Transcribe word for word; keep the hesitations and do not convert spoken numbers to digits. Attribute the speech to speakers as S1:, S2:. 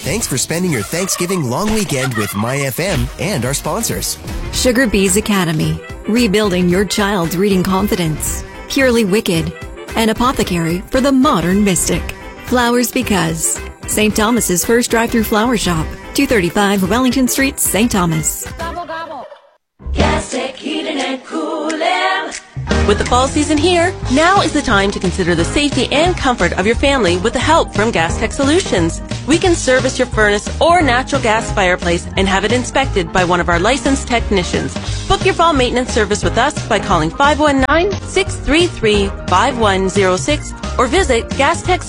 S1: Thanks for spending your Thanksgiving long weekend with My F M and our sponsors.
S2: Sugar Bees Academy, rebuilding your child's reading confidence. Purely Wicked, an apothecary for the modern mystic. Flowers Because, Saint Thomas's first drive-through flower shop, two thirty-five Wellington Street, Saint Thomas.
S3: Gobble, gobble. Gas Tech Heating and Cooling.
S4: With the fall season here, now is the time to consider the safety and comfort of your family with the help from Gas Tech Solutions. We can service your furnace or natural gas fireplace and have it inspected by one of our licensed technicians. Book your fall maintenance service with us by calling five one nine, six three three, five one zero six or visit gas tech